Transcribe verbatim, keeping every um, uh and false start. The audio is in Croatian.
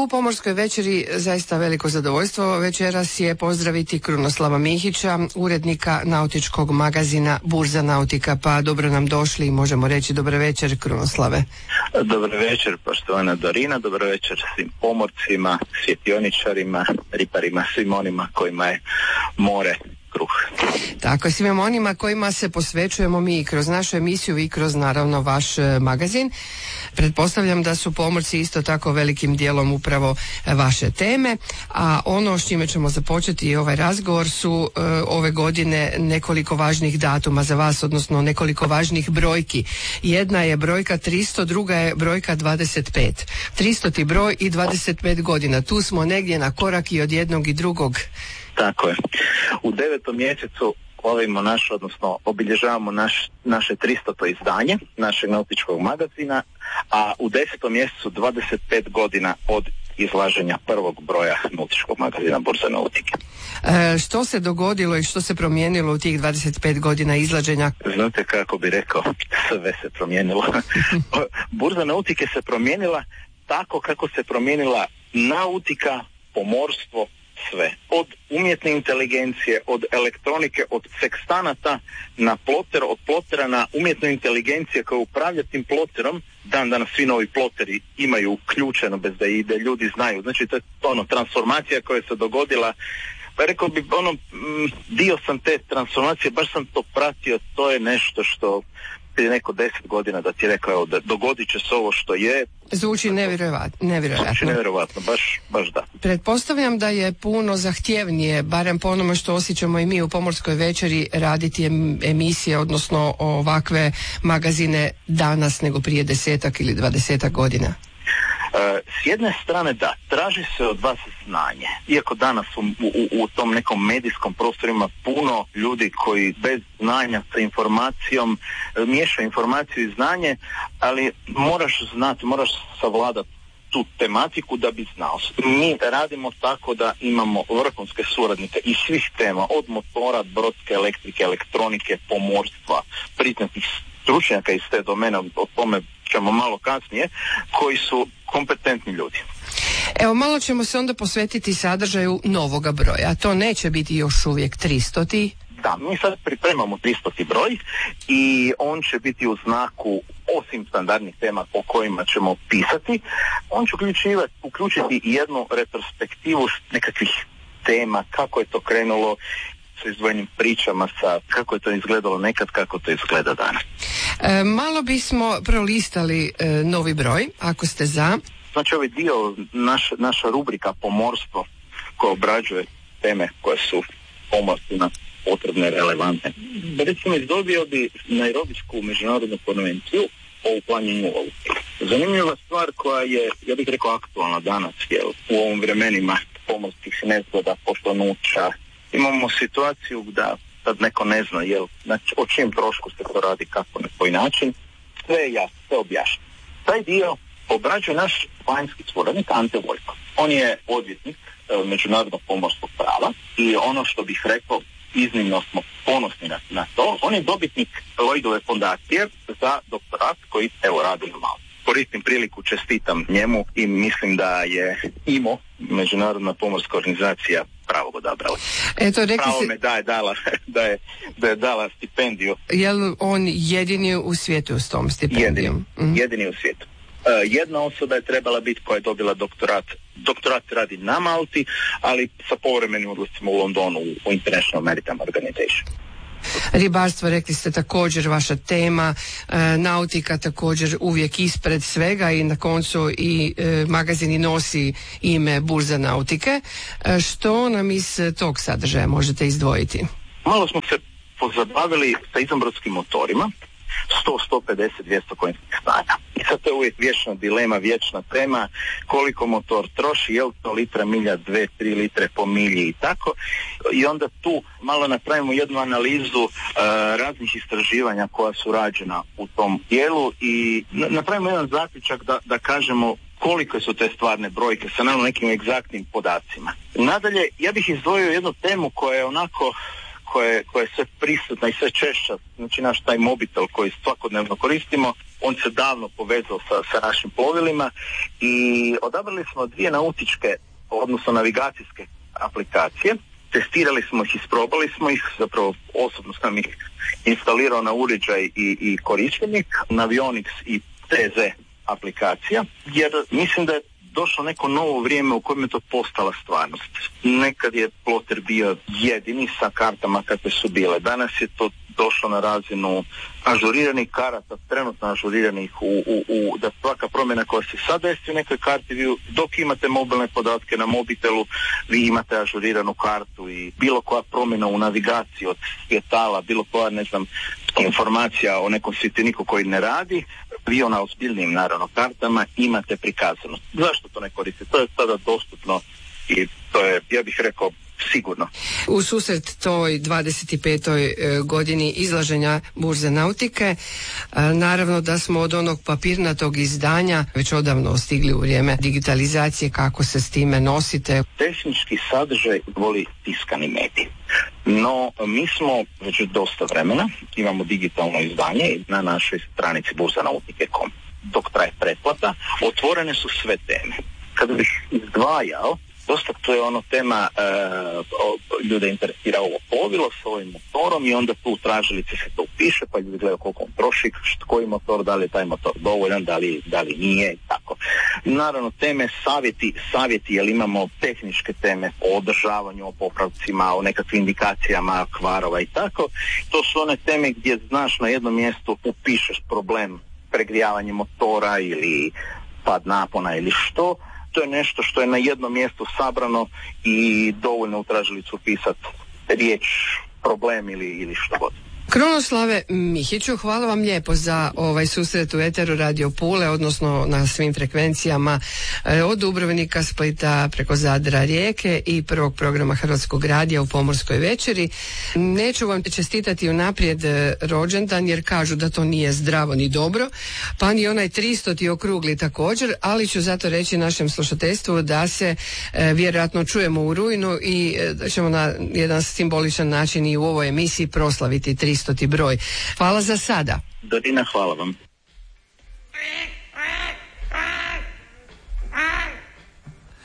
U Pomorskoj večeri zaista veliko zadovoljstvo večeras je pozdraviti Krunoslava Mihića, urednika nautičkog magazina Burza nautika. Pa dobro nam došli i možemo reći dobro večer, Krunoslave. Dobro večer, poštovana Dorina, dobro večer svim pomorcima, svjetioničarima, riparima, svim onima kojima je more kruh. Tako je, svim onima kojima se posvećujemo mi kroz našu emisiju i kroz naravno vaš magazin. Pretpostavljam da su pomorci isto tako velikim dijelom upravo vaše teme, a ono s čime ćemo započeti ovaj razgovor su e, ove godine nekoliko važnih datuma za vas, odnosno nekoliko važnih brojki. Jedna je brojka tristo, druga je brojka dvadeset pet. tristoti broj i dvadeset pet godina. Tu smo negdje na korak i od jednog i drugog. Tako je. U devetom mjesecu slavimo naš, odnosno obilježavamo naš, naše tristoto izdanje našeg nautičkog magazina, a u desetom mjesecu dvadeset pet godina od izlaženja prvog broja nautičkog magazina Burza nautike. E, što se dogodilo i što se promijenilo u tih dvadeset pet godina izlaženja? Znate kako bi rekao, sve se promijenilo. Burza nautike se promijenila tako kako se promijenila nautika, pomorstvo, sve. Od umjetne inteligencije, od elektronike, od sekstanata na ploter, od plotera na umjetnu inteligenciju koja upravlja tim ploterom. Dan danas svi novi ploteri imaju uključeno bez da ide, ljudi znaju. Znači to je ono, transformacija koja se dogodila. Pa rekao bi, ono, dio sam te transformacije, baš sam to pratio, to je nešto što prije neko deset godina da ti rekao, evo, da dogodit će se ovo što je. Zvuči nevjerojatno. nevjerojatno. Zvuči nevjerojatno, baš, baš da. Pretpostavljam da je puno zahtjevnije, barem po onome što osjećamo i mi u Pomorskoj večeri, raditi emisije, odnosno ovakve magazine danas nego prije desetak ili dvadesetak godina. S jedne strane da, traži se od vas znanje. Iako danas u, u, u tom nekom medijskom prostoru ima puno ljudi koji bez znanja sa informacijom miješaju informaciju i znanje, ali moraš znati, moraš savladati tu tematiku da bi znao. Mi radimo tako da imamo vrhunske suradnike iz svih tema, od motora, brodske elektrike, elektronike, pomorstva, priznatih stručnjaka iz te domene, o tome ćemo malo kasnije, koji su kompetentni ljudi. Evo, malo ćemo se onda posvetiti sadržaju novoga broja. To neće biti još uvijek tristoti. Da, mi sad pripremamo tristoti broj i on će biti u znaku, osim standardnih tema o kojima ćemo pisati, on će uključivati, uključiti jednu retrospektivu nekakvih tema, kako je to krenulo, sa izdvojenim pričama, sa kako je to izgledalo nekad, kako to izgleda danas. E, malo bismo prolistali e, novi broj, ako ste za. Znači ovaj dio, naš, naša rubrika pomorstvo, koja obrađuje teme koje su pomorstvima potrebne, relevantne. Recimo, izdobio bi Nairobijsku međunarodnu konvenciju o uklanjanju lovstva. Zanimljiva stvar koja je, ja bih rekao, aktualna danas, jer u ovim vremenima pomorskih nezgoda, potonuća, imamo situaciju da sad neko ne zna jel, znači, o čim trošku se to radi, kako, na koji način, sve je jasno, sve objašnjeno. Taj dio obrađuje naš vanjski suradnik Ante Vojko. On je odvjetnik e, međunarodnog pomorskog prava i ono što bih rekao, iznimno smo ponosni na, na to, on je dobitnik Lloydove fondacije za doktorat koji evo radi na Malti. Koristim priliku, čestitam njemu i mislim da je I M O, Međunarodna pomorska organizacija, pravog odabrala. Eto, rekli Pravo si... me da je dala, da je, da je dala stipendiju. Je li on jedini u svijetu s tom stipendijom? Jedini, mm. jedini u svijetu. Uh, jedna osoba je trebala biti koja je dobila doktorat. Doktorat radi na Malti, ali sa povremenim odlascima u Londonu u International Maritime Organization. Ribarstvo, rekli ste, također vaša tema, e, nautika također uvijek ispred svega i na koncu i e, magazini nosi ime Burza nautike. E, što nam iz tog sadržaja možete izdvojiti? Malo smo se pozabavili sa izvanbrodskim motorima, sto, sto pedeset, dvjesto konjskih snaga. I sad to je uvijek vječna dilema, vječna tema, koliko motor troši, je li to litra milja, dve, tri litre po milji i tako. I onda tu malo napravimo jednu analizu uh, raznih istraživanja koja su rađena u tom dijelu i napravimo jedan zaključak da, da kažemo kolike su te stvarne brojke sa naravno nekim egzaktnim podacima. Nadalje, ja bih izdvojio jednu temu koja je onako koja je, koja je sve prisutna i sve češća, znači naš taj mobitel koji svakodnevno koristimo, on se davno povezao sa, sa našim plovilima i odabrali smo dvije nautičke, odnosno navigacijske aplikacije. Testirali smo ih, isprobali smo ih, zapravo osobno sam ih instalirao na uređaj i, i korišten ih, Navionics i T Z aplikacija, jer mislim da je došlo neko novo vrijeme u kojem je to postala stvarnost. Nekad je ploter bio jedini sa kartama kakve su bile. Danas je to došlo na razinu ažuriranih karata, trenutno ažuriranih u, u, u da svaka promjena koja se sad desi u nekoj karti, vi dok imate mobilne podatke na mobitelu, vi imate ažuriranu kartu i bilo koja promjena u navigaciji od svjetala, bilo koja, ne znam, informacija o nekom svjeteniku koji ne radi, vi na ozbiljnim, naravno, kartama imate prikazano. Zašto to ne koriste? To je sada dostupno i to je, ja bih rekao, sigurno. U susret toj dvadeset petoj godini izlaženja Burze nautike, naravno da smo od onog papirnatog izdanja već odavno stigli u vrijeme digitalizacije. Kako se s time nosite? Tehnički sadržaj voli tiskani medij. No, mi smo već dosta vremena, imamo digitalno izdanje na našoj stranici burza nautike dot com. Dok traje pretplata, otvorene su sve teme. Kada bih izdvajao, dosta to je ono tema, e, ljude interesira ovo plovilo s ovim motorom i onda tu u tražilici se to upiše, pa ljudi gledaju koliko on troši, koji motor, da li je taj motor dovoljan, da li, da li nije i tako. Naravno, teme, savjeti, savjeti, jer imamo tehničke teme o održavanju, o popravcima, o nekakvim indikacijama kvarova i tako. To su one teme gdje znaš na jednom mjestu upišeš problem pregrijavanja motora ili pad napona ili što. To je nešto što je na jednom mjestu sabrano i dovoljno u tražilicu upisati riječ, problem ili, ili što god. Krunoslave Mihiću, hvala vam lijepo za ovaj susret u eteru Radio Pule, odnosno na svim frekvencijama od Dubrovnika, Splita preko Zadra, Rijeke i prvog programa Hrvatskog radija u Pomorskoj večeri. Neću vam čestitati unaprijed rođendan jer kažu da to nije zdravo ni dobro, pa ni onaj tristoti okrugli također, ali ću zato reći našem slušateljstvu da se e, vjerojatno čujemo u rujnu i da ćemo na jedan simboličan način i u ovoj emisiji proslaviti tristoti broj. Hvala za sada. Dorina, hvala vam.